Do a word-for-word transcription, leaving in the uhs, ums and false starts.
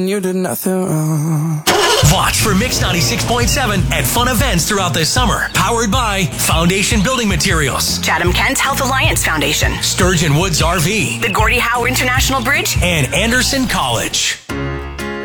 You did nothing wrong. Watch for Mix ninety-six point seven at fun events throughout the summer. Powered by Foundation Building Materials, Chatham-Kent Health Alliance Foundation, Sturgeon Woods R V, the Gordie Howe International Bridge, and Anderson College.